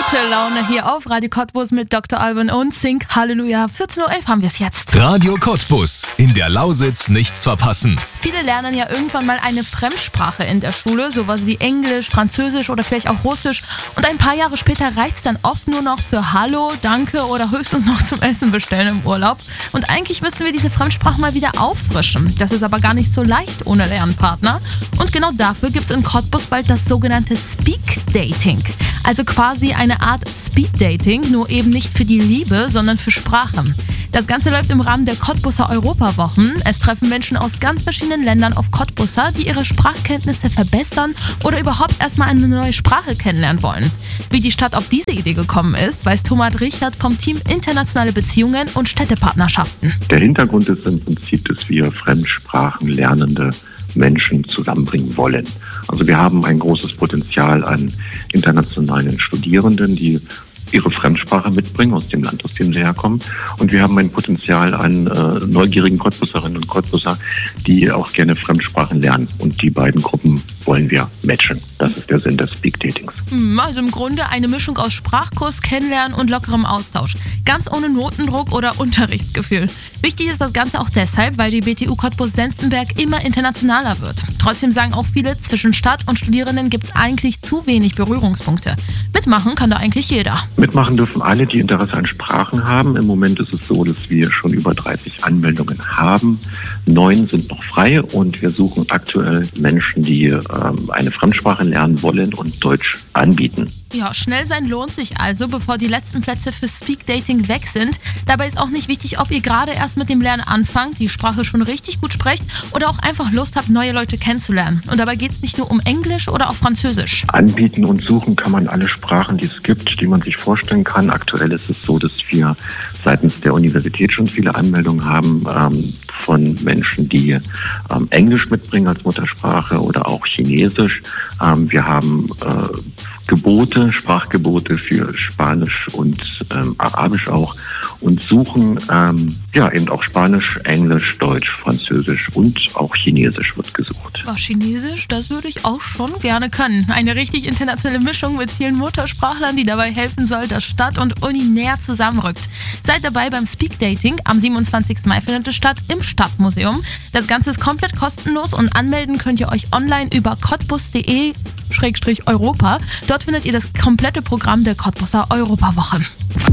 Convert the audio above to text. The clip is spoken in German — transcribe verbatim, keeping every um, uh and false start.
Gute Laune hier auf Radio Cottbus mit Doktor Alban und Zink. Halleluja, vierzehn Uhr elf haben wir es jetzt. Radio Cottbus, in der Lausitz nichts verpassen. Viele lernen ja irgendwann mal eine Fremdsprache in der Schule, sowas wie Englisch, Französisch oder vielleicht auch Russisch. Und ein paar Jahre später reicht es dann oft nur noch für Hallo, Danke oder höchstens noch zum Essen bestellen im Urlaub. Und eigentlich müssten wir diese Fremdsprache mal wieder auffrischen. Das ist aber gar nicht so leicht ohne Lernpartner. Und genau dafür gibt es in Cottbus bald das sogenannte Speak Dating. Also quasi eine Art Speed-Dating, nur eben nicht für die Liebe, sondern für Sprache. Das Ganze läuft im Rahmen der Cottbuser Europawochen. Es treffen Menschen aus ganz verschiedenen Ländern auf Cottbuser, die ihre Sprachkenntnisse verbessern oder überhaupt erstmal eine neue Sprache kennenlernen wollen. Wie die Stadt auf diese Idee gekommen ist, weiß Thomas Richard vom Team Internationale Beziehungen und Städtepartnerschaften. Der Hintergrund ist im Prinzip, dass wir Fremdsprachenlernende Menschen zusammenbringen wollen. Also wir haben ein großes Potenzial an internationalen Studierenden, die ihre Fremdsprache mitbringen aus dem Land, aus dem sie herkommen. Und wir haben ein Potenzial an äh, neugierigen Cottbuserinnen und Cottbuser, die auch gerne Fremdsprachen lernen. Und die beiden Gruppen wollen wir matchen. Das ist der Sinn des Speak-Datings. Also im Grunde eine Mischung aus Sprachkurs, Kennenlernen und lockerem Austausch. Ganz ohne Notendruck oder Unterrichtsgefühl. Wichtig ist das Ganze auch deshalb, weil die B T U Cottbus-Senftenberg immer internationaler wird. Trotzdem sagen auch viele, zwischen Stadt und Studierenden gibt es eigentlich zu wenig Berührungspunkte. Mitmachen kann da eigentlich jeder. Mitmachen dürfen alle, die Interesse an Sprachen haben. Im Moment ist es so, dass wir schon über dreißig Anmeldungen haben. Neun sind noch frei und wir suchen aktuell Menschen, die ähm, eine Fremdsprache lernen wollen und Deutsch anbieten. Ja, schnell sein lohnt sich also, bevor die letzten Plätze für Speak Dating weg sind. Dabei ist auch nicht wichtig, ob ihr gerade erst mit dem Lernen anfangt, die Sprache schon richtig gut sprecht oder auch einfach Lust habt, neue Leute kennenzulernen. Und dabei geht es nicht nur um Englisch oder auch Französisch. Anbieten und suchen kann man alle Sprachen, die es gibt, die man sich vorstellen kann. Aktuell ist es so, dass wir seitens der Universität schon viele Anmeldungen haben ähm, von Menschen, die ähm, Englisch mitbringen als Muttersprache oder auch Chinesisch. Ähm, wir haben äh, Gebote, Sprachgebote für Spanisch und ähm, Arabisch auch und suchen ähm, ja eben auch Spanisch, Englisch, Deutsch, Französisch und auch Chinesisch wird gesucht. Oh, Chinesisch, das würde ich auch schon gerne können. Eine richtig internationale Mischung mit vielen Muttersprachlern, die dabei helfen soll, dass Stadt und Uni näher zusammenrückt. Seid dabei beim Speak Dating. Am siebenundzwanzigsten Mai findet es statt im Stadtmuseum. Das Ganze ist komplett kostenlos und anmelden könnt ihr euch online über cottbus punkt de Schrägstrich Europa. Dort findet ihr das komplette Programm der Cottbuser Europawoche.